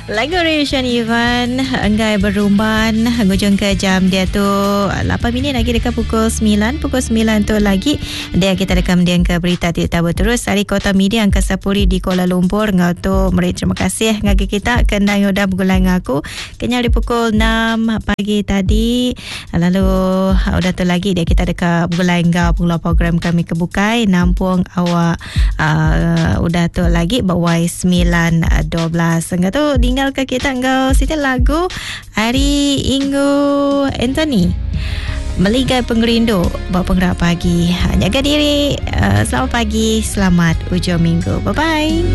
Lagu Rayhan Ivan Enggai Berumban hujung ke jam dia tu 8 minit lagi dekat pukul 9. Pukul 9 tu lagi dia kita rekam dia ke berita tidak berterus dari Kota Media Angkasa Puri di Kuala Lumpur. Ngau tu meri terima kasih ngagi kita kena udah bergulai ngaku kenyal di pukul 6 pagi tadi. Lalu udah tu lagi dia kita dekat bergulai ngau pengeluar program kami kebukai nampung awak udah tu lagi bawai 9.12 ngau tu tinggal ke kita engkau situ lagu Hari Inggu Anthony Meligai Pengerindu bawa penggerak pagi. Jaga diri, selamat pagi, selamat ujung minggu. Bye bye.